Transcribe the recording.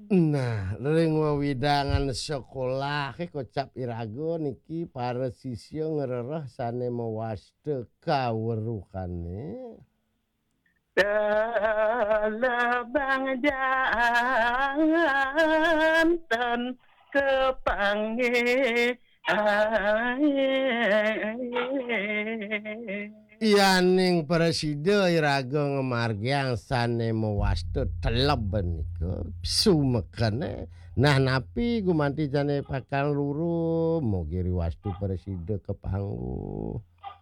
Nah, ring wewidangan sekolah kocap irago niki para sisya ngrereh sane mewaste kaweruhane. Telebang jantan kepanggih Yaning presida iraga ngemargyang sane mewaste teleb niku sumekene nah napi gumanti jane pakal luru mugi riwastu presida kepanggu